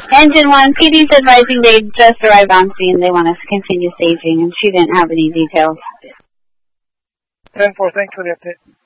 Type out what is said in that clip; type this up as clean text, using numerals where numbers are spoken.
Engine 1, PD's advising they just arrived on scene. They want us to continue staging, and she didn't have any details. 10-4, thanks for the update.